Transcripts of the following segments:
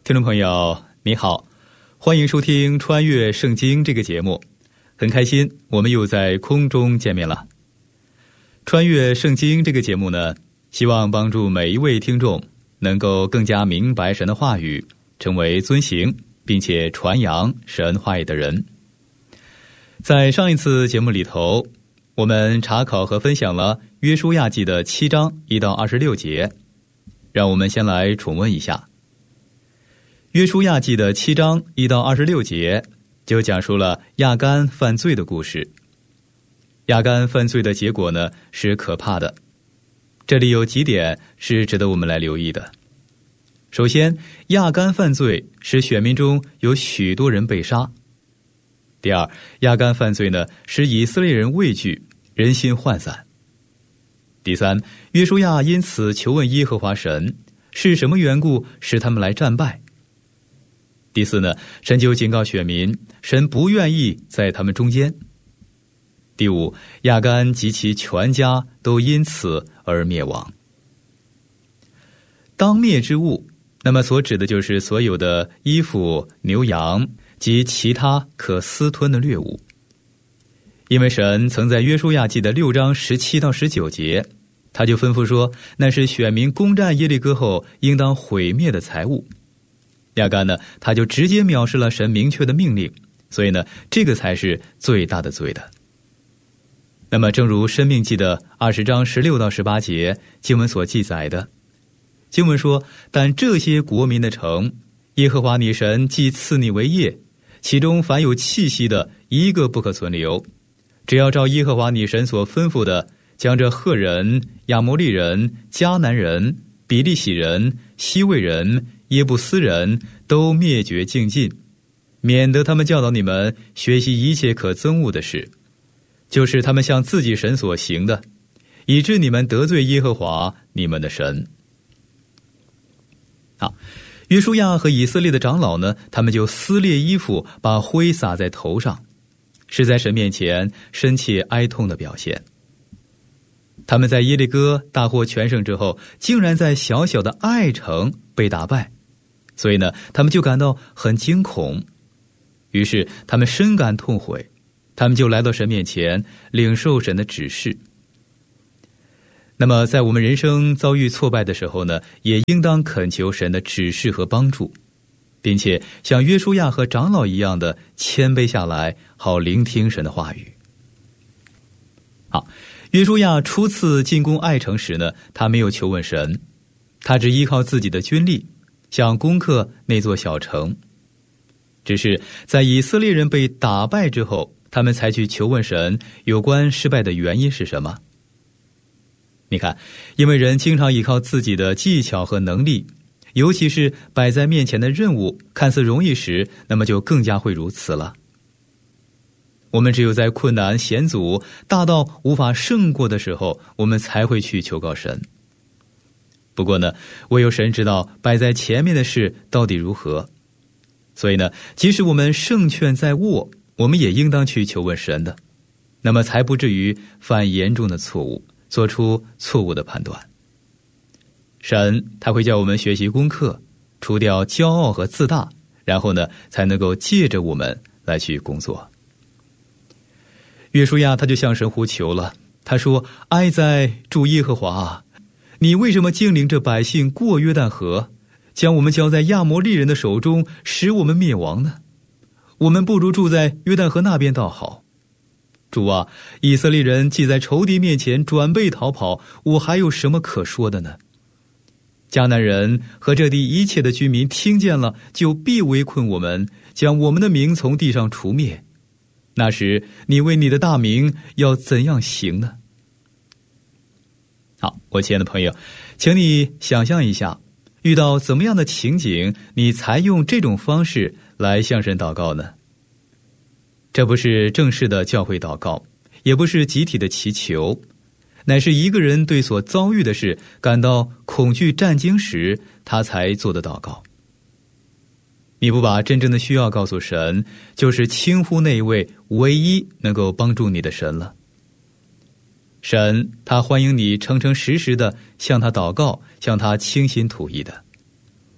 听众朋友你好，欢迎收听穿越圣经这个节目，很开心我们又在空中见面了。穿越圣经这个节目呢，希望帮助每一位听众能够更加明白神的话语，成为遵行并且传扬神话语的人。在上一次节目里头，我们查考和分享了约书亚记的7章1到26节，让我们先来重温一下。约书亚记的7章1到26节就讲述了亚干犯罪的故事。亚干犯罪的结果呢，是可怕的。这里有几点是值得我们来留意的。首先，亚干犯罪使选民中有许多人被杀。第二，亚干犯罪呢，使以色列人畏惧，人心涣散。第三，约书亚因此求问耶和华神，是什么缘故使他们来战败。第四呢，神就警告选民，神不愿意在他们中间。第五，亚干及其全家都因此而灭亡。当灭之物，那么所指的就是所有的衣服、牛羊及其他可私吞的掠物。因为神曾在约书亚记的6章17到19节，他就吩咐说，那是选民攻占耶利哥后应当毁灭的财物。亚干呢，他就直接藐视了神明确的命令，所以呢，这个才是最大的罪的。那么正如申命记的20章16到18节经文所记载的，经文说，但这些国民的城，耶和华你神既赐你为业，其中凡有气息的一个不可存留，只要照耶和华你神所吩咐的，将这赫人、亚摩利人、迦南人、比利洗人、西魏人、耶布斯人都灭绝净尽，免得他们教导你们学习一切可憎恶的事，就是他们向自己神所行的，以致你们得罪耶和华你们的神。好，约书亚和以色列的长老呢，他们就撕裂衣服，把灰撒在头上，是在神面前深切哀痛的表现。他们在耶利哥大获全胜之后，竟然在小小的爱城被打败，所以呢，他们就感到很惊恐，于是他们深感痛悔，他们就来到神面前领受神的指示。那么在我们人生遭遇挫败的时候呢，也应当恳求神的指示和帮助，并且像约书亚和长老一样的谦卑下来，好聆听神的话语。好，约书亚初次进攻爱城时呢，他没有求问神，他只依靠自己的军力想攻克那座小城。只是在以色列人被打败之后，他们才去求问神有关失败的原因是什么。你看，因为人经常依靠自己的技巧和能力，尤其是摆在面前的任务看似容易时，那么就更加会如此了。我们只有在困难险阻大到无法胜过的时候，我们才会去求告神。不过呢，唯有神知道摆在前面的事到底如何，所以呢，即使我们胜券在握，我们也应当去求问神的，那么才不至于犯严重的错误，做出错误的判断。神他会叫我们学习功课，除掉骄傲和自大，然后呢，才能够借着我们来去工作。约书亚他就向神呼求了，他说，哀哉主耶和华，你为什么竟领这百姓过约旦河，将我们交在亚摩利人的手中，使我们灭亡呢？我们不如住在约旦河那边倒好。主啊，以色列人既在仇敌面前转背逃跑，我还有什么可说的呢？迦南人和这地一切的居民听见了，就必围困我们，将我们的名从地上除灭。那时你为你的大名要怎样行呢？好，我亲爱的朋友，请你想象一下，遇到怎么样的情景，你才用这种方式来向神祷告呢？这不是正式的教会祷告，也不是集体的祈求，乃是一个人对所遭遇的事感到恐惧战惊时，他才做的祷告。你不把真正的需要告诉神，就是轻忽那一位唯一能够帮助你的神了。神他欢迎你诚诚实实的向他祷告，向他倾心吐意的。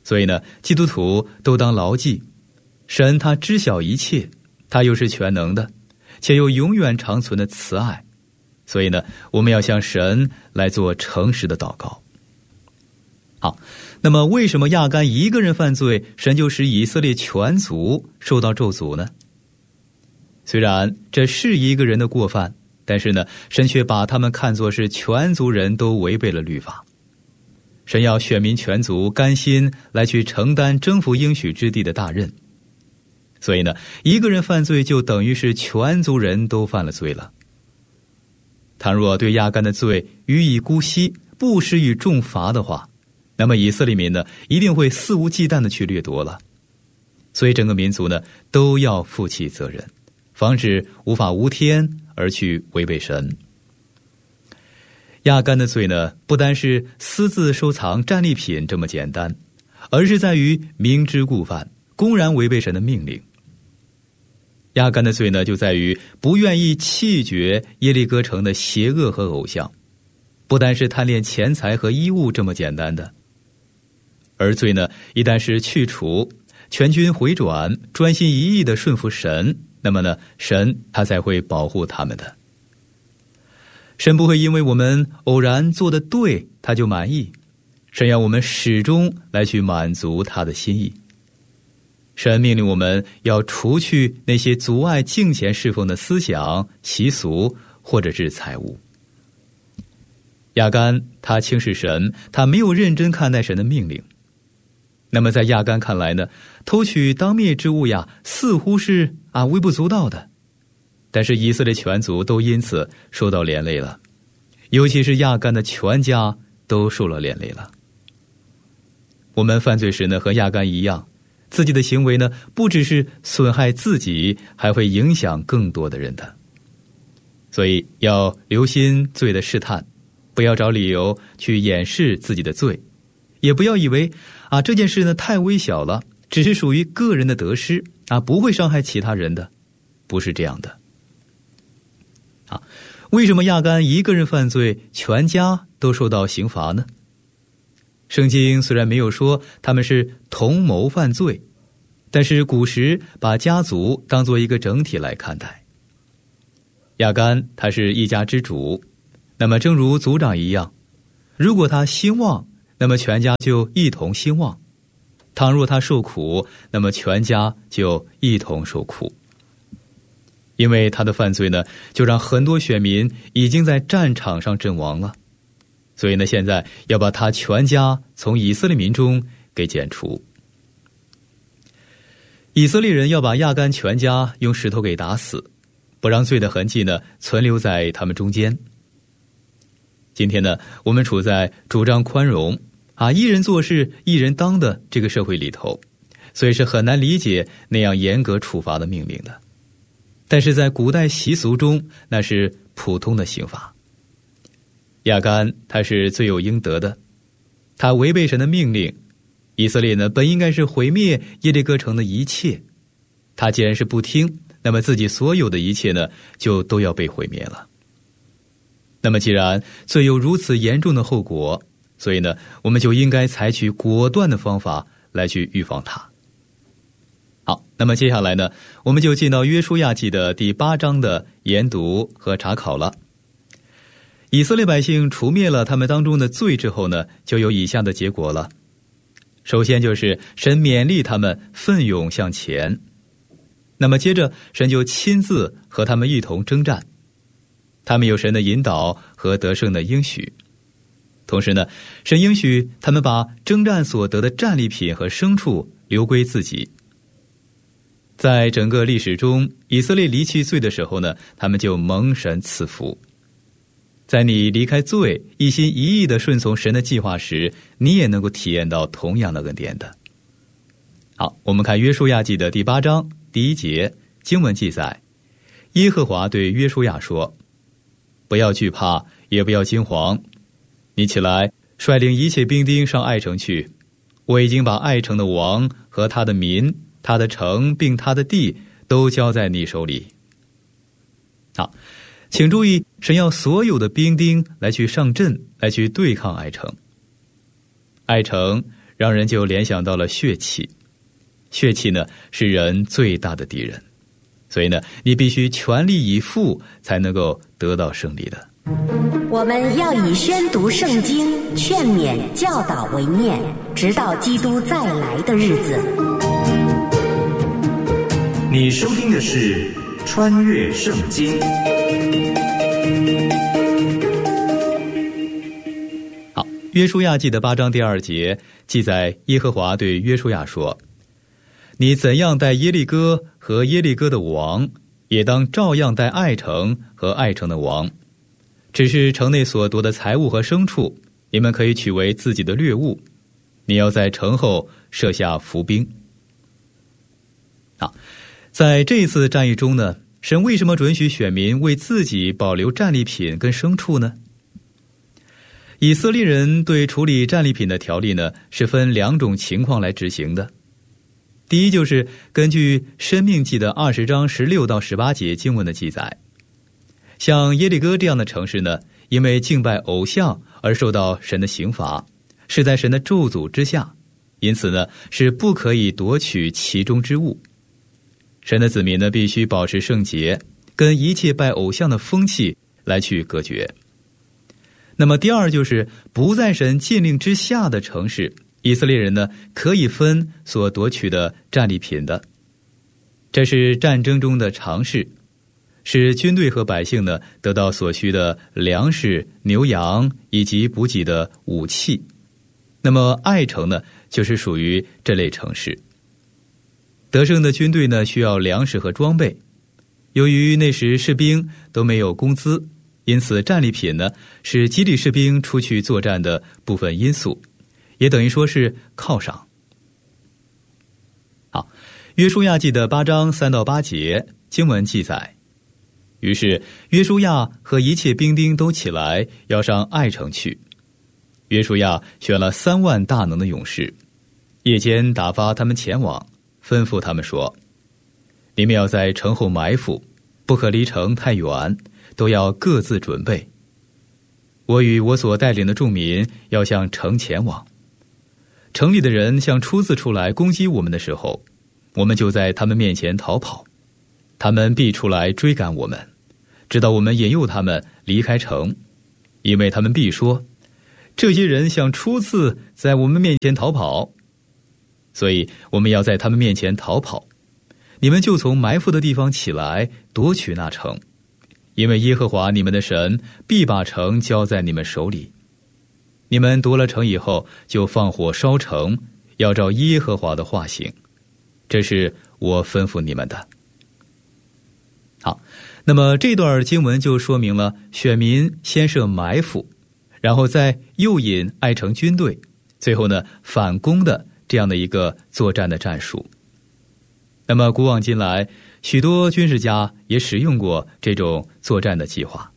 所以呢，基督徒都当牢记，神他知晓一切，他又是全能的，且有永远长存的慈爱。所以呢，我们要向神来做诚实的祷告。好，那么为什么亚干一个人犯罪，神就使以色列全族受到咒诅呢？虽然这是一个人的过犯，但是呢，神却把他们看作是全族人都违背了律法。神要选民全族甘心来去承担征服应许之地的大任。所以呢，一个人犯罪就等于是全族人都犯了罪了。倘若对亚干的罪予以姑息，不施以重罚的话，那么以色列民呢，一定会肆无忌惮的去掠夺了。所以整个民族呢，都要负起责任，防止无法无天而去违背神。亚干的罪呢，不单是私自收藏战利品这么简单，而是在于明知故犯，公然违背神的命令。亚干的罪呢，就在于不愿意弃绝耶利哥城的邪恶和偶像，不单是贪恋钱财和衣物这么简单的。而罪呢，一旦是去除，全军回转，专心一意的顺服神，那么呢，神他才会保护他们的。神不会因为我们偶然做的对，他就满意。神要我们始终来去满足他的心意。神命令我们要除去那些阻碍敬虔侍奉的思想、习俗或者是财物。亚干他轻视神，他没有认真看待神的命令。那么在亚干看来呢，偷取当灭之物呀，似乎是微不足道的。但是以色列全族都因此受到连累了，尤其是亚干的全家都受了连累了。我们犯罪时呢，和亚干一样，自己的行为呢，不只是损害自己，还会影响更多的人的。所以要留心罪的试探，不要找理由去掩饰自己的罪，也不要以为这件事呢太微小了，只是属于个人的得失不会伤害其他人的，不是这样的。为什么亚干一个人犯罪，全家都受到刑罚呢？圣经虽然没有说他们是同谋犯罪，但是古时把家族当作一个整体来看待。亚干他是一家之主，那么正如族长一样，如果他兴旺，那么全家就一同兴旺；倘若他受苦，那么全家就一同受苦。因为他的犯罪呢，就让很多选民已经在战场上阵亡了，所以呢，现在要把他全家从以色列民中给剪除。以色列人要把亚干全家用石头给打死，不让罪的痕迹呢存留在他们中间。今天呢，我们处在主张宽容一人做事一人当的这个社会里头，所以是很难理解那样严格处罚的命令的。但是在古代习俗中，那是普通的刑罚。亚干他是罪有应得的，他违背神的命令。以色列呢，本应该是毁灭耶利哥城的一切，他既然是不听，那么自己所有的一切呢，就都要被毁灭了。那么既然罪有如此严重的后果，所以呢，我们就应该采取果断的方法来去预防它。好，那么接下来呢，我们就进到约书亚记的第8章的研读和查考了。以色列百姓除灭了他们当中的罪之后呢，就有以下的结果了。首先就是神勉励他们奋勇向前，那么接着神就亲自和他们一同征战，他们有神的引导和得胜的应许。同时呢，神应许他们把征战所得的战利品和牲畜留归自己。在整个历史中，以色列离弃罪的时候呢，他们就蒙神赐福。在你离开罪，一心一意地顺从神的计划时，你也能够体验到同样的恩典的。好，我们看约书亚记的第8章第1节，经文记载，耶和华对约书亚说，不要惧怕，也不要惊惶，你起来，率领一切兵丁上爱城去，我已经把爱城的王和他的民、他的城并他的地都交在你手里。好，请注意，神要所有的兵丁来去上阵，来去对抗爱城。爱城让人就联想到了血气。血气呢，是人最大的敌人，所以呢，你必须全力以赴才能够得到胜利的。 我们要以宣读圣经、劝勉、教导为念，直到基督再来的日子。 你收听的是穿越圣经。 好，约书亚记的8章第2节记载，耶和华对约书亚说：你怎样待耶利哥和耶利哥的王，也当照样待爱城和爱城的王。只是城内所夺的财物和牲畜，你们可以取为自己的掠物。你要在城后设下伏兵。在这一次战役中呢，神为什么准许选民为自己保留战利品跟牲畜呢？以色列人对处理战利品的条例呢，是分2种情况来执行的。第一，就是根据申命记的20章16到18节经文的记载，像耶利哥这样的城市呢，因为敬拜偶像而受到神的刑罚，是在神的咒诅之下，因此呢，是不可以夺取其中之物。神的子民呢，必须保持圣洁，跟一切拜偶像的风气来去隔绝。那么第二，就是不在神禁令之下的城市，以色列人呢，可以分所夺取的战利品的。这是战争中的常事，使军队和百姓呢得到所需的粮食、牛羊以及补给的武器。那么爱城呢，就是属于这类城市。得胜的军队呢，需要粮食和装备。由于那时士兵都没有工资，因此战利品呢，是激励士兵出去作战的部分因素，也等于说是犒赏。好，约书亚记的8章3到8节经文记载，于是约书亚和一切兵丁都起来，要上爱城去。约书亚选了3万大能的勇士，夜间打发他们前往，吩咐他们说：你们要在城后埋伏，不可离城太远，都要各自准备。我与我所带领的众民要向城前往。城里的人像初次出来攻击我们的时候，我们就在他们面前逃跑，他们必出来追赶我们，直到我们引诱他们离开城，因为他们必说：这些人像初次在我们面前逃跑，所以我们要在他们面前逃跑。你们就从埋伏的地方起来，夺取那城，因为耶和华你们的神必把城交在你们手里。你们夺了城以后，就放火烧城，要照耶和华的话行。这是我吩咐你们的。好，那么这段经文就说明了选民先设埋伏，然后再诱引爱城军队，最后呢反攻的这样的一个作战的战术。那么古往今来，许多军事家也使用过这种作战的计划。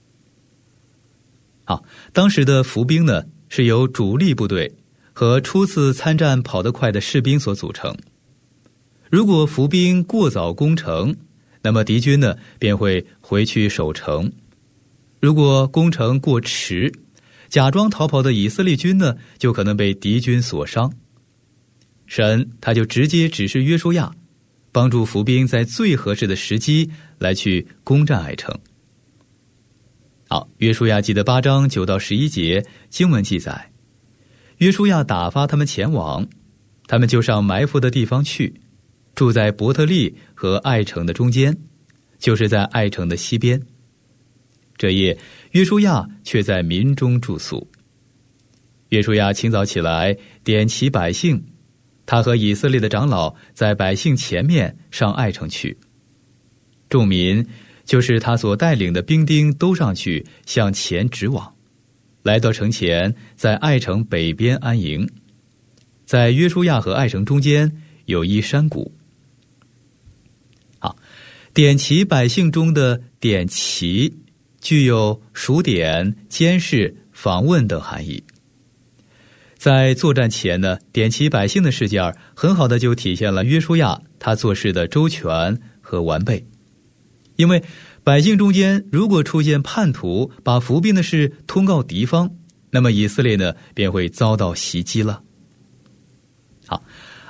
好，当时的伏兵呢，是由主力部队和初次参战跑得快的士兵所组成。如果伏兵过早攻城，那么敌军呢便会回去守城。如果攻城过迟，假装逃跑的以色列军呢，就可能被敌军所伤。神他就直接指示约书亚，帮助伏兵在最合适的时机来去攻占爱城。好，约书亚记的8章9到11节经文记载，约书亚打发他们前往，他们就上埋伏的地方去，住在伯特利和爱城的中间，就是在爱城的西边。这夜约书亚却在民中住宿。约书亚清早起来，点齐百姓，他和以色列的长老在百姓前面上爱城去。众民就是他所带领的兵丁都上去，向前直往，来到城前，在爱城北边安营。在约书亚和爱城中间有一山谷。好，点齐百姓中的点齐具有数点、监视、访问等含义。在作战前呢，点齐百姓的事件很好的就体现了约书亚他做事的周全和完备。因为百姓中间如果出现叛徒把伏兵的事通告敌方，那么以色列呢便会遭到袭击了。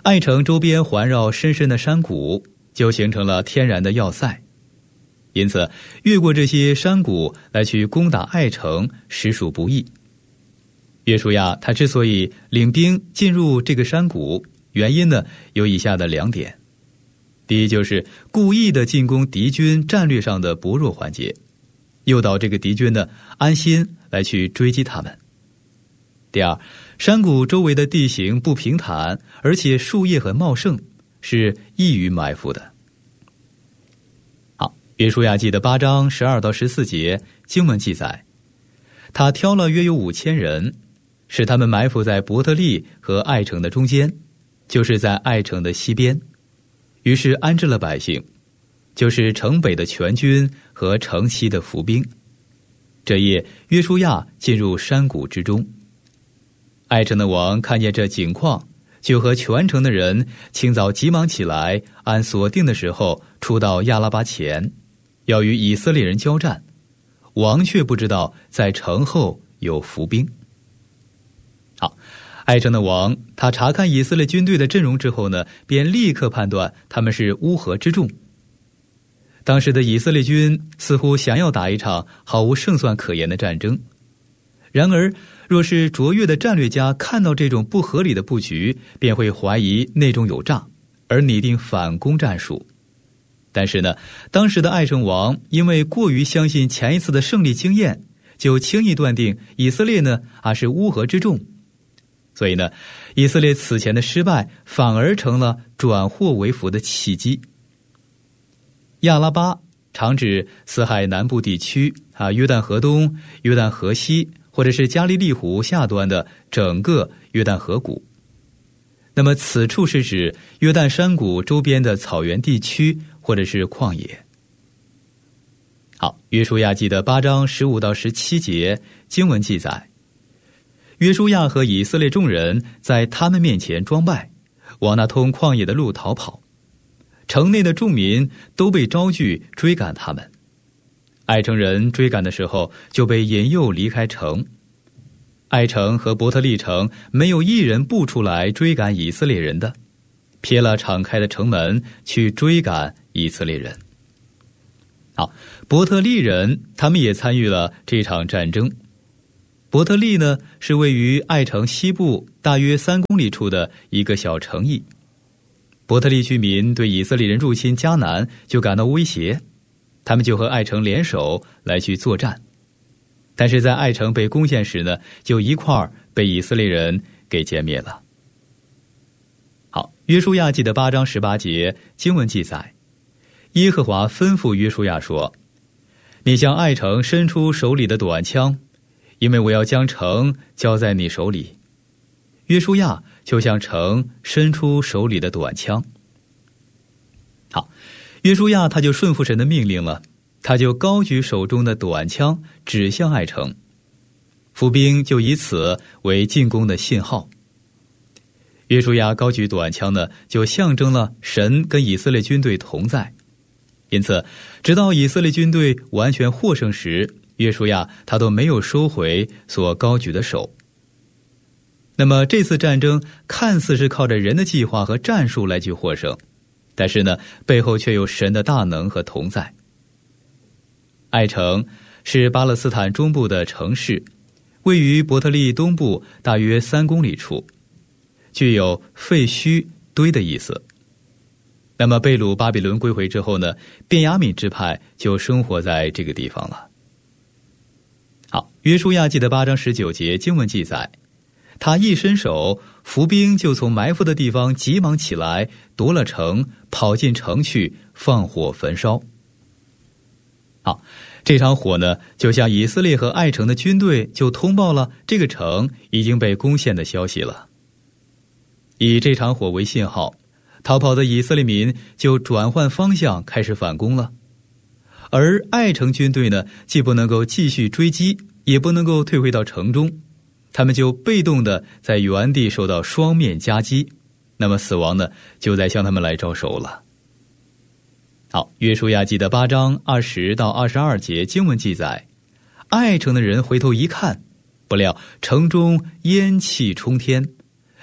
爱城周边环绕深深的山谷，就形成了天然的要塞，因此越过这些山谷来去攻打爱城实属不易。约书亚他之所以领兵进入这个山谷，原因呢有以下的2点。第一，就是故意的进攻敌军战略上的薄弱环节，诱导这个敌军呢安心来去追击他们。第二，山谷周围的地形不平坦，而且树叶很茂盛，是易于埋伏的。好，约书亚记的8章12到14节经文记载，他挑了约有5000人，使他们埋伏在伯特利和爱城的中间，就是在爱城的西边。于是安置了百姓，就是城北的全军和城西的伏兵。这夜约书亚进入山谷之中。爱城的王看见这景况，就和全城的人清早急忙起来，按所定的时候出到亚拉巴前，要与以色列人交战。王却不知道在城后有伏兵。好，爱城的王他查看以色列军队的阵容之后呢，便立刻判断他们是乌合之众。当时的以色列军似乎想要打一场毫无胜算可言的战争，然而若是卓越的战略家看到这种不合理的布局，便会怀疑内中有诈，而拟定反攻战术。但是呢，当时的爱城王因为过于相信前一次的胜利经验，就轻易断定以色列呢是乌合之众。所以呢，以色列此前的失败反而成了转祸为福的契机。亚拉巴常指死海南部地区约旦河东、约旦河西，或者是加利利湖下端的整个约旦河谷。那么此处是指约旦山谷周边的草原地区或者是旷野。好，约书亚记的8章15到17节经文记载，约书亚和以色列众人在他们面前装败，往那通旷野的路逃跑。城内的众民都被招聚追赶他们。爱城人追赶的时候就被引诱离开城。爱城和伯特利城没有一人步出来追赶以色列人的，撇了敞开的城门去追赶以色列人。好，伯特利人他们也参与了这场战争。伯特利呢是位于爱城西部大约3公里处的一个小城邑。伯特利居民对以色列人入侵迦南就感到威胁，他们就和爱城联手来去作战。但是在爱城被攻陷时呢，就一块儿被以色列人给歼灭了。好，约书亚记的8章18节经文记载，耶和华吩咐约书亚说，你向爱城伸出手里的短枪，因为我要将城交在你手里。约书亚就向城伸出手里的短枪。好，约书亚他就顺服神的命令了，他就高举手中的短枪指向爱城，伏兵就以此为进攻的信号。约书亚高举短枪呢，就象征了神跟以色列军队同在。因此直到以色列军队完全获胜时，约书亚他都没有收回所高举的手。那么这次战争看似是靠着人的计划和战术来去获胜，但是呢，背后却有神的大能和同在。爱城是巴勒斯坦中部的城市，位于伯特利东部大约3公里处，具有废墟堆的意思。那么被掳巴比伦归回之后呢，便雅悯支派就生活在这个地方了。好，约书亚记的8章19节经文记载，他一伸手，伏兵就从埋伏的地方急忙起来，夺了城，跑进城去，放火焚烧。好，这场火呢，就向以色列和爱城的军队就通报了这个城已经被攻陷的消息了。以这场火为信号，逃跑的以色列民就转换方向开始反攻了。而爱城军队呢，既不能够继续追击，也不能够退回到城中，他们就被动的在原地受到双面夹击，那么死亡呢，就在向他们来招手了。好，约书亚记的8章20到22节经文记载，爱城的人回头一看，不料城中烟气冲天，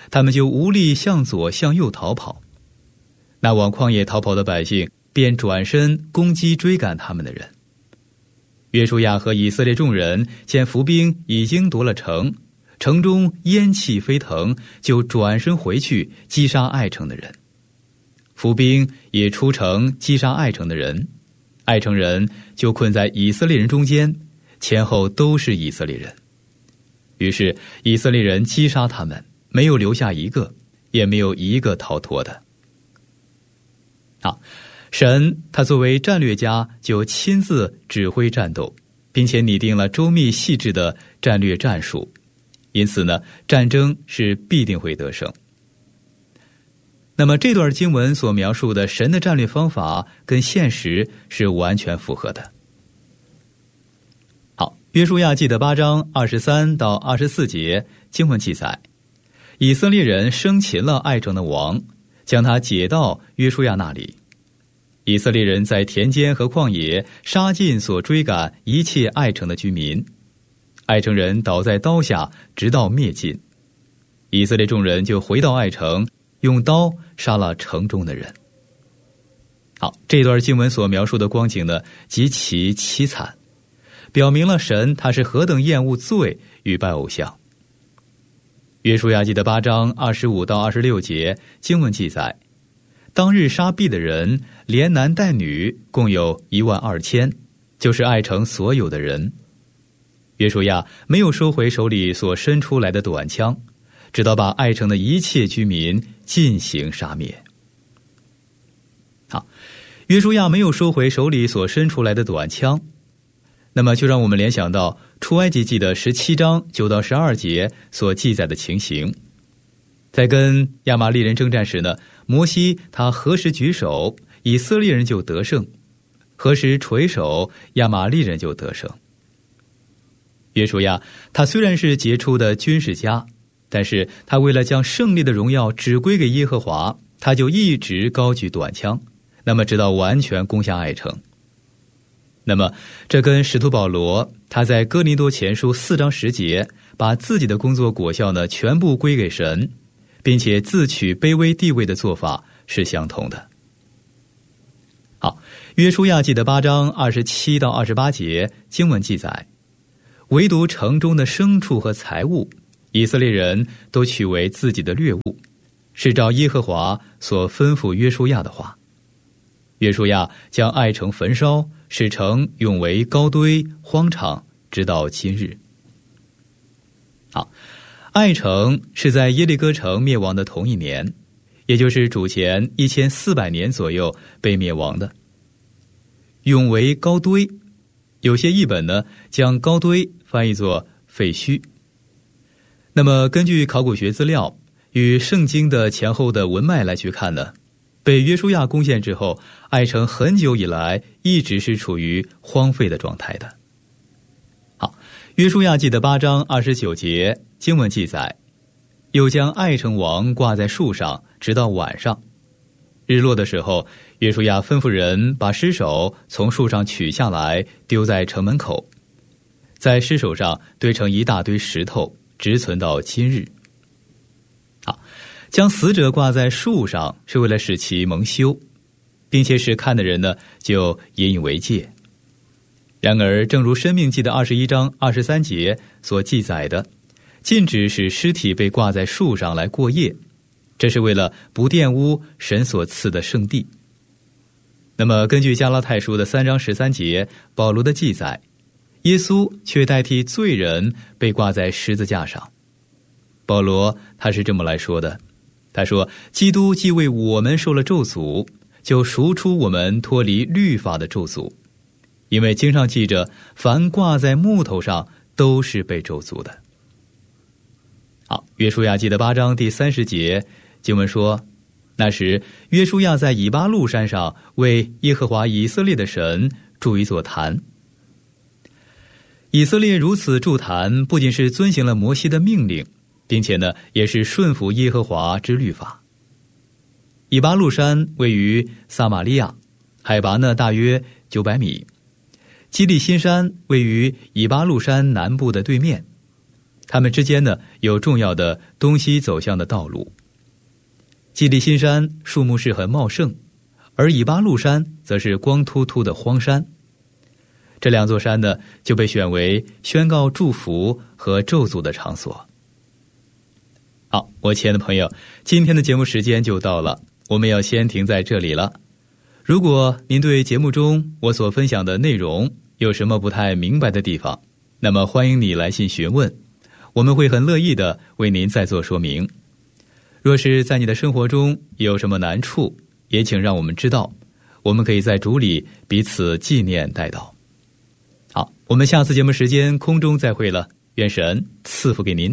他们就无力向左向右逃跑。那往旷野逃跑的百姓便转身攻击追赶他们的人。约书亚和以色列众人见伏兵已经夺了城，城中烟气飞腾，就转身回去击杀爱城的人。伏兵也出城击杀爱城的人，爱城人就困在以色列人中间，前后都是以色列人。于是以色列人击杀他们，没有留下一个，也没有一个逃脱的。神他作为战略家，就亲自指挥战斗，并且拟定了周密细致的战略战术，因此呢，战争是必定会得胜。那么这段经文所描述的神的战略方法跟现实是完全符合的。好，约书亚记的8章23到24节经文记载，以色列人生擒了爱城的王，将他解到约书亚那里。以色列人在田间和旷野杀尽所追赶一切爱城的居民，爱城人倒在刀下，直到灭尽。以色列众人就回到爱城，用刀杀了城中的人。好，这段经文所描述的光景呢，极其凄惨，表明了神他是何等厌恶罪与拜偶像。约书亚记的8章25到26节经文记载，当日杀毙的人连男带女共有12000，就是爱城所有的人。约书亚没有收回手里所伸出来的短枪，直到把爱城的一切居民尽行杀灭。好，约书亚没有收回手里所伸出来的短枪，那么就让我们联想到出埃及记的17章9到12节所记载的情形。在跟亚玛力人征战时呢，摩西他何时举手，以色列人就得胜；何时垂手，亚玛力人就得胜。约书亚他虽然是杰出的军事家，但是他为了将胜利的荣耀只归给耶和华，他就一直高举短枪，那么直到完全攻下爱城。那么这跟使徒保罗他在哥林多前书4章10节把自己的工作果效呢全部归给神，并且自取卑微地位的做法是相同的。好，约书亚记的8章27到28节经文记载，唯独城中的牲畜和财物，以色列人都取为自己的掠物，是照耶和华所吩咐约书亚的话。约书亚将爱城焚烧，使城永为高堆荒场，直到今日。好，爱城是在耶利哥城灭亡的同一年，也就是主前1400年左右被灭亡的。永为高堆，有些译本呢将高堆翻译作废墟。那么根据考古学资料与圣经的前后的文脉来去看呢，被约书亚攻陷之后，爱城很久以来一直是处于荒废的状态的。好，约书亚记的8章29节经文记载，又将爱城王挂在树上，直到晚上。日落的时候，约书亚吩咐人把尸首从树上取下来，丢在城门口，在尸首上堆成一大堆石头，直存到今日。好，将死者挂在树上是为了使其蒙羞，并且使看的人呢就引以为戒。然而正如申命记的21章23节所记载的，禁止使尸体被挂在树上来过夜，这是为了不玷污神所赐的圣地。那么根据加拉太书的3章13节保罗的记载，耶稣却代替罪人被挂在十字架上。保罗他是这么来说的，他说，基督既为我们受了咒诅，就赎出我们脱离律法的咒诅，因为经上记着，凡挂在木头上都是被咒诅的。好，约书亚记的8章第30节经文说，那时约书亚在以巴路山上为耶和华以色列的神筑一座坛。以色列如此筑坛，不仅是遵行了摩西的命令，并且呢也是顺服耶和华之律法。以巴路山位于撒玛利亚，海拔呢大约900米。基利新山位于以巴路山南部的对面， 它们之间呢有重要的东西走向的道路。吉利新山树木是很茂盛，而以巴路山则是光秃秃的荒山。这两座山呢就被选为宣告祝福和咒诅的场所。好，我亲爱的朋友，今天的节目时间就到了，我们要先停在这里了。如果您对节目中我所分享的内容有什么不太明白的地方，那么欢迎你来信询问，我们会很乐意的为您再做说明。若是在你的生活中有什么难处，也请让我们知道，我们可以在主里彼此纪念代祷。好，我们下次节目时间空中再会了，愿神赐福给您。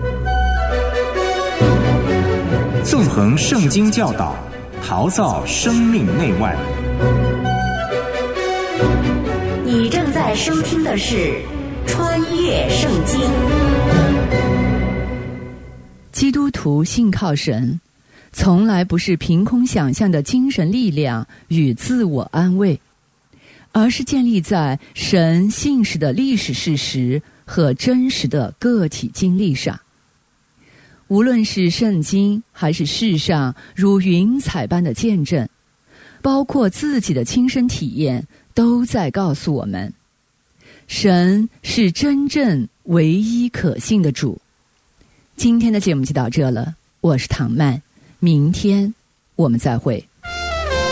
纵横圣经教导，陶造生命内外。 你正在收听的是穿越圣经。 基督徒信靠神，从来不是凭空想象的精神力量与自我安慰，而是建立在神信实的历史事实和真实的个体经历上。无论是圣经还是世上如云彩般的见证，包括自己的亲身体验，都在告诉我们，神是真正唯一可信的主。今天的节目就到这了，我是唐曼，明天我们再会。